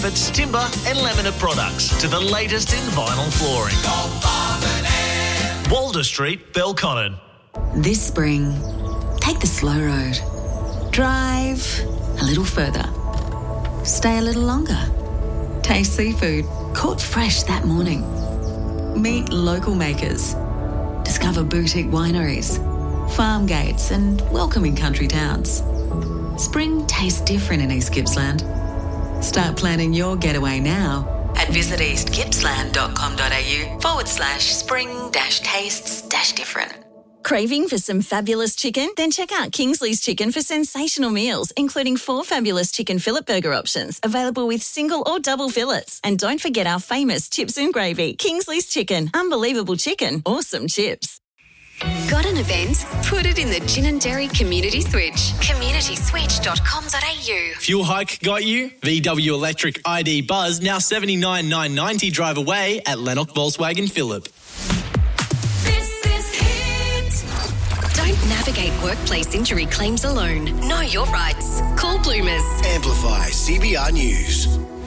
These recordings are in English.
It's timber and laminate products to the latest in vinyl flooring. Walder Street, Belconnen. This spring, take the slow road. Drive a little further. Stay a little longer. Taste seafood caught fresh that morning. Meet local makers. Discover boutique wineries, farm gates and welcoming country towns. Spring tastes different in East Gippsland. Start planning your getaway now at visitEastGippsland.com.au/spring-tastes-different. Craving for some fabulous chicken? Then check out Kingsley's Chicken for sensational meals, including 4 fabulous chicken fillet burger options, available with single or double fillets. And don't forget our famous chips and gravy. Kingsley's Chicken. Unbelievable chicken. Awesome chips. Got an event? Put it in the Gin and Dairy Community Switch. communityswitch.com.au. Fuel hike got you? VW Electric ID Buzz now $79,990 drive away at Lennox Volkswagen Phillip. This is Hit. Don't navigate workplace injury claims alone. Know your rights. Call Bloomers. Amplify CBR News.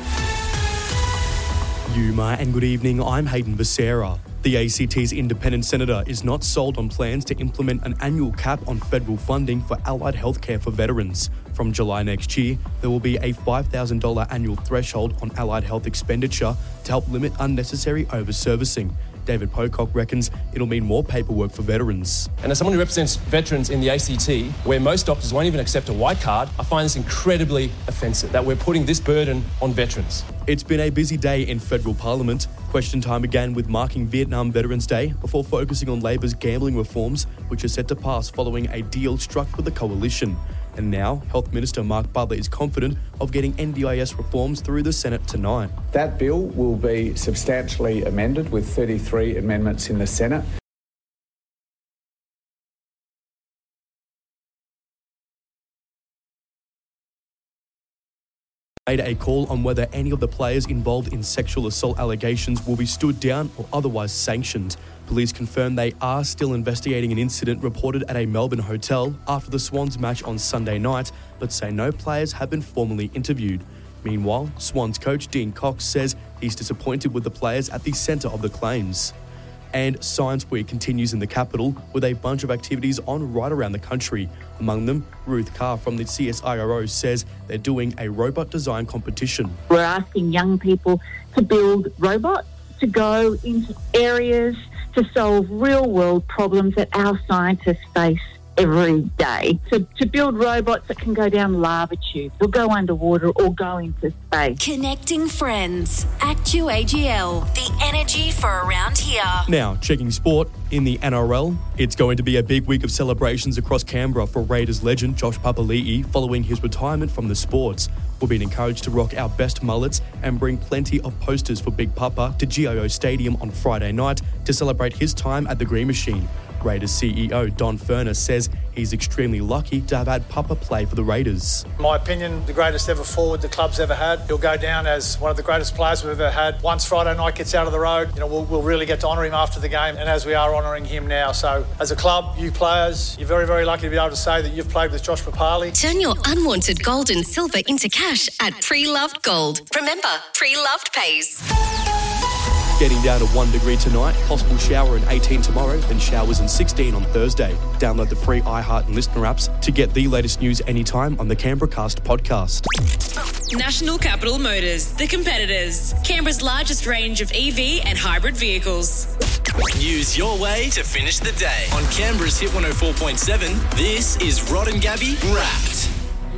Yuma and good evening, I'm Hayden Becerra. The ACT's independent senator is not sold on plans to implement an annual cap on federal funding for allied healthcare for veterans. From July next year, there will be a $5,000 annual threshold on allied health expenditure to help limit unnecessary over-servicing. David Pocock reckons it'll mean more paperwork for veterans. And as someone who represents veterans in the ACT, where most doctors won't even accept a white card, I find this incredibly offensive, that we're putting this burden on veterans. It's been a busy day in federal parliament. Question time began with marking Vietnam Veterans Day before focusing on Labor's gambling reforms, which are set to pass following a deal struck with the coalition. And now, Health Minister Mark Butler is confident of getting NDIS reforms through the Senate tonight. That bill will be substantially amended with 33 amendments in the Senate. Made a call on whether any of the players involved in sexual assault allegations will be stood down or otherwise sanctioned. Police confirm they are still investigating an incident reported at a Melbourne hotel after the Swans match on Sunday night, but say no players have been formally interviewed. Meanwhile, Swans coach Dean Cox says he's disappointed with the players at the centre of the claims. And Science Week continues in the capital with a bunch of activities on right around the country. Among them, Ruth Carr from the CSIRO says they're doing a robot design competition. We're asking young people to build robots, to go into areas to solve real-world problems that our scientists face every day. So to build robots that can go down lava tubes or go underwater or go into space. Connecting friends. ActuAGL. The energy for around here. Now, checking sport. In the NRL, it's going to be a big week of celebrations across Canberra for Raiders legend Josh Papali'i following his retirement from the sports. We've been encouraged to rock our best mullets and bring plenty of posters for Big Papa to GIO Stadium on Friday night to celebrate his time at the Green Machine. Raiders CEO Don Furner says he's extremely lucky to have had Papa play for the Raiders. In my opinion, the greatest ever forward the club's ever had. He'll go down as one of the greatest players we've ever had. Once Friday night gets out of the road, we'll really get to honour him after the game, and as we are honouring him now. So as a club, you players, you're very, very lucky to be able to say that you've played with Josh Papali. Turn your unwanted gold and silver into cash at Pre-Loved Gold. Remember, Pre-Loved pays. Getting down to 1 degree tonight, possible shower in 18 tomorrow, then showers in 16 on Thursday. Download the free iHeart and Listener apps to get the latest news anytime on the Canberra Cast podcast. National Capital Motors, the competitors. Canberra's largest range of EV and hybrid vehicles. Use your way to finish the day. On Canberra's Hit 104.7, this is Rod and Gabby Wrapped.